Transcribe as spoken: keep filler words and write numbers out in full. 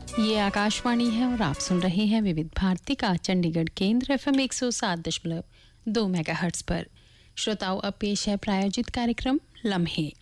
ये आकाशवाणी है और आप सुन रहे हैं विविध भारती का चंडीगढ़ केंद्र एफएम एक सौ सात दशमलव दो मेगाहर्ट्ज पर। श्रोताओं, अब पेश है प्रायोजित कार्यक्रम लम्हे।